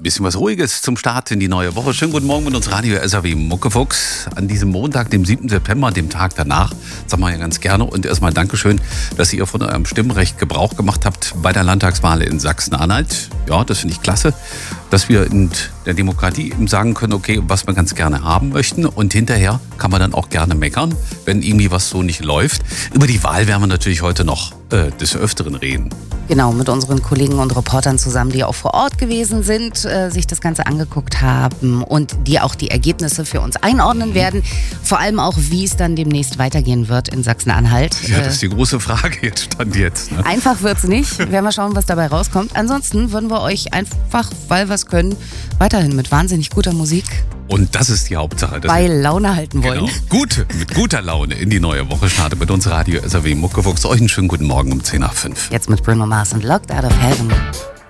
Bisschen was Ruhiges zum Start in die neue Woche. Schönen guten Morgen mit uns Radio SAW Muckefuchs. An diesem Montag, dem 7. September, dem Tag danach, sagen wir ja ganz gerne. Und erstmal Dankeschön, dass ihr von eurem Stimmrecht Gebrauch gemacht habt bei der Landtagswahl in Sachsen-Anhalt. Ja, das finde ich klasse, dass wir in der Demokratie eben sagen können, okay, was wir ganz gerne haben möchten. Und hinterher kann man dann auch gerne meckern, wenn irgendwie was so nicht läuft. Über die Wahl werden wir natürlich heute noch des Öfteren reden. Genau, mit unseren Kollegen und Reportern zusammen, die auch vor Ort gewesen sind, sich das Ganze angeguckt haben und die auch die Ergebnisse für uns einordnen werden. Vor allem auch, wie es dann demnächst weitergehen wird in Sachsen-Anhalt. Ja, das ist die große Frage jetzt, stand jetzt. Ne? Einfach wird's nicht. Werden wir schauen, was dabei rauskommt. Ansonsten würden wir euch einfach, weil wir es können, weiterhin mit wahnsinnig guter Musik und das ist die Hauptsache. Bei Laune halten wollen. Genau. Mit guter Laune in die neue Woche startet mit uns Radio SAW Muckefuchs. Euch einen schönen guten Morgen um 10 nach 5. Jetzt mit Bruno Mars und Locked Out of Heaven.